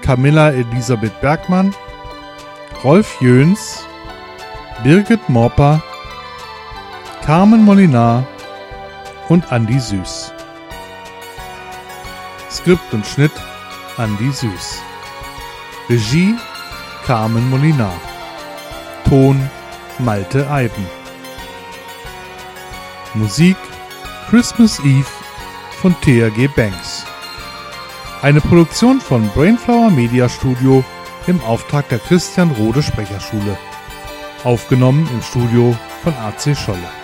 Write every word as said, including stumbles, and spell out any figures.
Camilla Elisabeth Bergmann, Rolf Jöns, Birgit Morper, Carmen Molinar und Andi Süß. Skript und Schnitt Andi Süß. Regie Carmen Molinar. Ton Malte Eiben. Musik Christmas Eve von T R G Banks. Eine Produktion von Brainflower Media Studio im Auftrag der Christian Rode Sprecherschule. Aufgenommen im Studio von A C Scholle.